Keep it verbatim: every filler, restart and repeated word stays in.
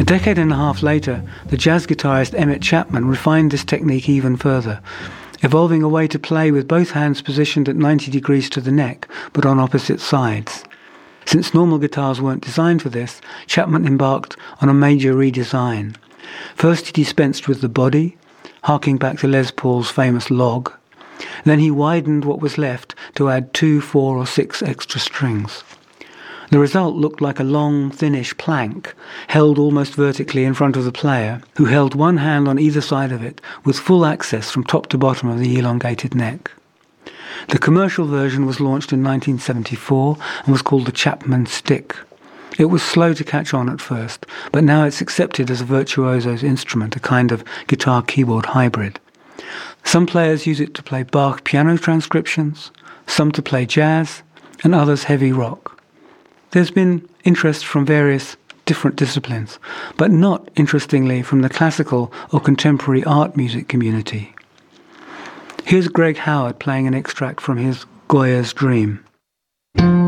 decade and a half later, the jazz guitarist Emmett Chapman refined this technique even further, evolving a way to play with both hands positioned at ninety degrees to the neck, but on opposite sides. Since normal guitars weren't designed for this, Chapman embarked on a major redesign. First he dispensed with the body, harking back to Les Paul's famous log. Then he widened what was left to add two, four or six extra strings. The result looked like a long, thinnish plank, held almost vertically in front of the player, who held one hand on either side of it, with full access from top to bottom of the elongated neck. The commercial version was launched in nineteen seventy-four and was called the Chapman Stick. It was slow to catch on at first, but now it's accepted as a virtuoso's instrument, a kind of guitar-keyboard hybrid. Some players use it to play Bach piano transcriptions, some to play jazz, and others heavy rock. There's been interest from various different disciplines, but not, interestingly, from the classical or contemporary art music community. Here's Greg Howard playing an extract from his Goya's Dream.